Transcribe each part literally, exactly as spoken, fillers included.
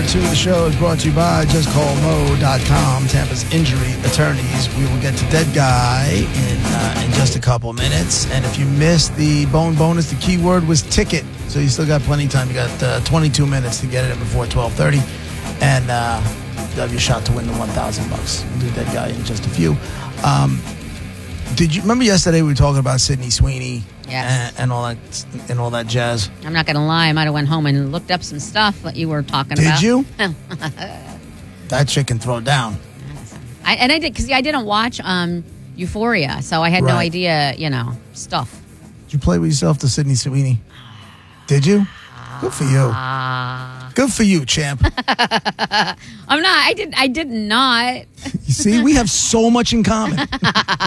two of the show is brought to you by just call mo dot com, Tampa's injury attorneys. We will get to Dead Guy in uh, in just a couple minutes. And if you missed the bone bonus, the key word was ticket. So you still got plenty of time. You got uh, twenty-two minutes to get it in before twelve thirty. And uh, you have your shot to win the one thousand bucks. We'll do Dead Guy in just a few. Um, did you remember yesterday we were talking about Sydney Sweeney? Yes. And, and all that and all that jazz. I'm not going to lie. I might have went home and looked up some stuff that you were talking Did about. Did you? That chick can throw down. I, and I did, because I didn't watch um, Euphoria, so I had Right. no idea, you know, stuff. Did you play with yourself to Sydney Sweeney? Did you? Good for you. Uh, Good for you, champ. I'm not. I did. I did not. You see, we have so much in common. Gross.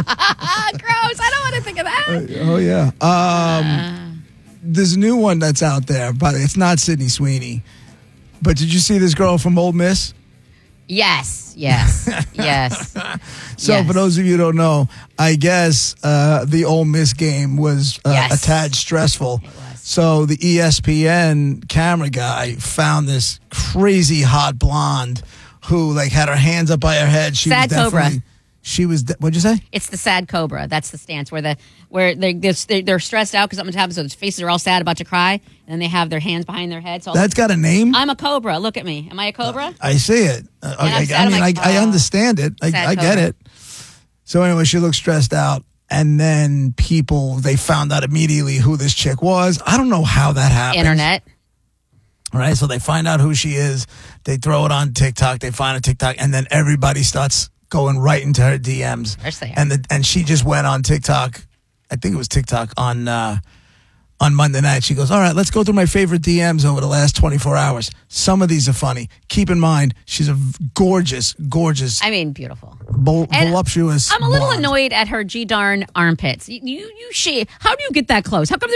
I don't want to think of that. Uh, oh yeah. Um, there's a new one that's out there, but it's not Sydney Sweeney. But did you see this girl from Ole Miss? Yes. Yes. Yes. So yes. for those of you who don't know, I guess uh, the Ole Miss game was uh, Yes. a tad stressful. It was. So the E S P N camera guy found this crazy hot blonde who like had her hands up by her head. She Sad was Cobra. definitely, She was. De- what'd you say? It's the sad cobra. That's the stance where the where they they're, they're stressed out because something happens. So their faces are all sad, about to cry, and then they have their hands behind their heads. So That's got a name. I'm a cobra. Look at me. Am I a cobra? I see it. Uh, And I'm I, sad. I I'm mean, like, I, I oh, understand it. I, sad I get cobra. it. So anyway, she looked stressed out. And then people, they found out immediately who this chick was. I don't know how that happened. Internet. All right, so they find out who she is. They throw it on TikTok. They find a TikTok. And then everybody starts going right into her D Ms. Of course they are. And, the, and she just went on TikTok. I think it was TikTok on uh, on Monday night. She goes, all right, let's go through my favorite D Ms over the last twenty-four hours. Some of these are funny. Keep in mind, she's a gorgeous, gorgeous, I mean, beautiful. vol- And voluptuous I'm a little blonde. annoyed at her G darn armpits. You, you, you she. How do you get that close? How come